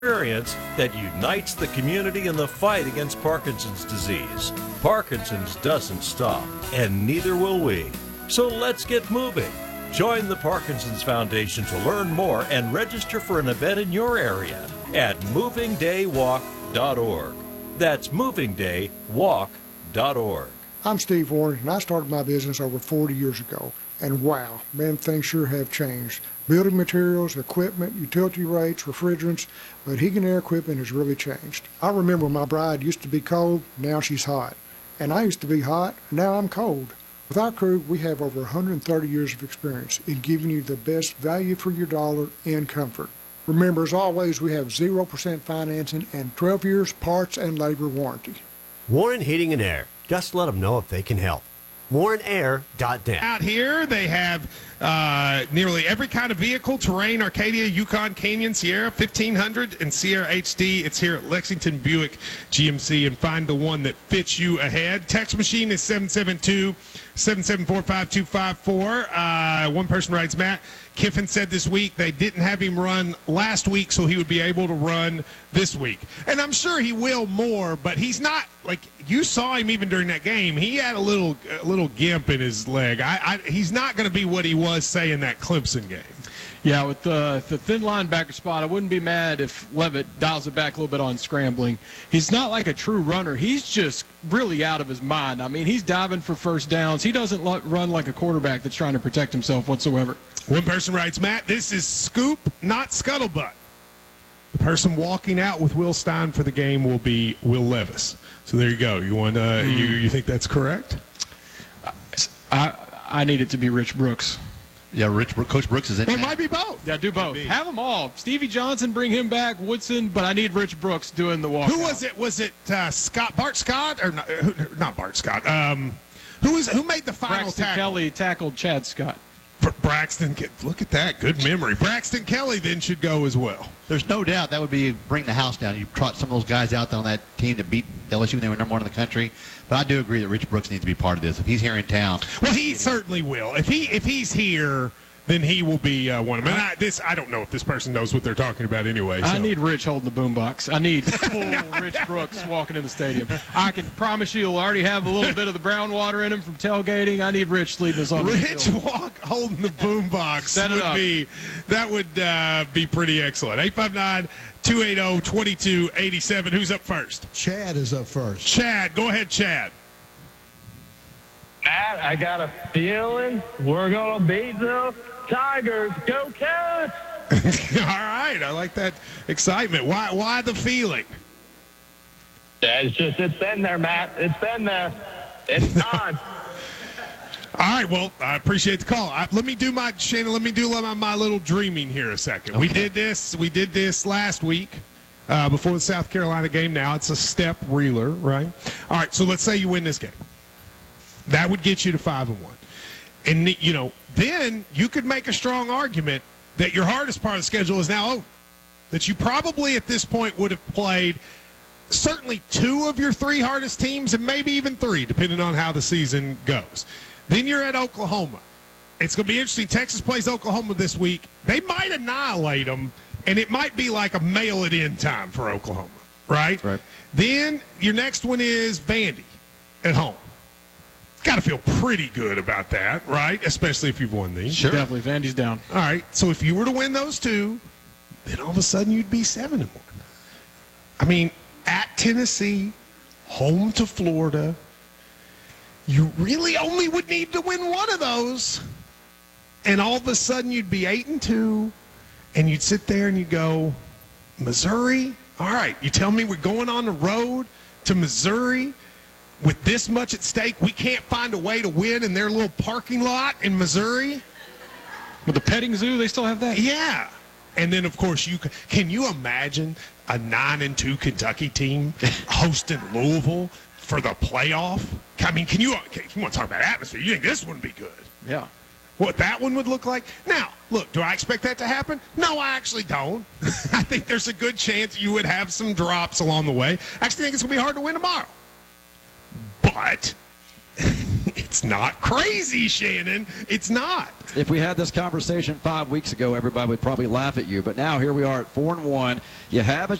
experience that unites the community in the fight against Parkinson's disease. Parkinson's doesn't stop, and neither will we. So let's get moving. Join the Parkinson's Foundation to learn more and register for an event in your area at movingdaywalk.org. That's movingdaywalk.org. I'm Steve Warren, and I started my business over 40 years ago. And wow, man, things sure have changed. Building materials, equipment, utility rates, refrigerants, but heating and air equipment has really changed. I remember my bride used to be cold, now she's hot. And I used to be hot, now I'm cold. With our crew, we have over 130 years of experience in giving you the best value for your dollar and comfort. Remember, as always, we have 0% financing and 12 years parts and labor warranty. Warren Heating and Air. Just let them know if they can help. WarrenAir.net. Out here, they have nearly every kind of vehicle: Terrain, Arcadia, Yukon, Canyon, Sierra, 1500, and Sierra HD. It's here at Lexington Buick GMC, and find the one that fits you ahead. Text machine is 772-774-5254. One person writes, Matt Kiffin said this week they didn't have him run last week, so he would be able to run this week. And I'm sure he will more, but he's not, like, you saw him even during that game. He had a little gimp in his leg. He's not going to be what he was, say, in that Clemson game. Yeah, with the thin linebacker spot, I wouldn't be mad if Levitt dials it back a little bit on scrambling. He's not like a true runner. He's just really out of his mind. I mean, he's diving for first downs. He doesn't run like a quarterback that's trying to protect himself whatsoever. One person writes, Matt, this is scoop, not scuttlebutt. The person walking out with Will Stein for the game will be Will Levis. So there you go. You want you think that's correct? I need it to be Rich Brooks. Yeah, Coach Brooks is in. It might be both. Yeah, do both. Have them all. Stevie Johnson, bring him back. Woodson, but I need Rich Brooks doing the walk. Who was it? Was it Bart Scott or not Bart Scott? Who made the final Braxton tackle? Kelly tackled Chad Scott. Braxton, look at that. Good memory. Braxton Kelly then should go as well. There's no doubt that would be bring the house down. You trot some of those guys out there on that team to beat LSU when they were number one in the country. But I do agree that Rich Brooks needs to be part of this. If he's here in town. Well, he certainly will. If he's here, then he will be one of them. And I don't know if this person knows what they're talking about anyway. So. I need Rich holding the boombox. I need full Rich Brooks walking in the stadium. I can promise you he'll already have a little bit of the brown water in him from tailgating. I need Rich leading us on the field. Rich holding the boombox. Set it up. That would be pretty excellent. 859-280-2287. Who's up first? Chad is up first. Chad. Go ahead, Chad. Matt, I got a feeling we're going to beat the Tigers. Go Cats! All right. I like that excitement. Why the feeling? It's been there, Matt. It's been there. It's time. All right. Well, I appreciate the call. Let me do my little dreaming here a second. Okay. We did this last week before the South Carolina game. Now it's a step reeler, right? All right. So let's say you win this game. That would get you to 5-1. And, then you could make a strong argument that your hardest part of the schedule is now over. That you probably at this point would have played certainly 2 of your 3 hardest teams and maybe even 3, depending on how the season goes. Then you're at Oklahoma. It's going to be interesting. Texas plays Oklahoma this week. They might annihilate them, and it might be like a mail-it-in time for Oklahoma, right? Right. Then your next one is Vandy at home. Got to feel pretty good about that, right? Especially if you've won these. Sure. Definitely. Vandy's down. All right. So if you were to win those 2, then all of a sudden you'd be 7-1. I mean, at Tennessee, home to Florida, you really only would need to win one of those, and all of a sudden you'd be 8-2, and you'd sit there and you'd go, Missouri? All right. You tell me we're going on the road to Missouri with this much at stake, we can't find a way to win in their little parking lot in Missouri? With the petting zoo, they still have that? Yeah. And then, of course, can you imagine a 9-2 Kentucky team hosting Louisville for the playoff? I mean, you want to talk about atmosphere? You think this one would be good? Yeah. What that one would look like? Now, look, do I expect that to happen? No, I actually don't. I think there's a good chance you would have some drops along the way. I actually think it's going to be hard to win tomorrow. But It's not crazy, Shannon. It's not. If we had this conversation 5 weeks ago, everybody would probably laugh at you. But now here we are at 4-1. You have a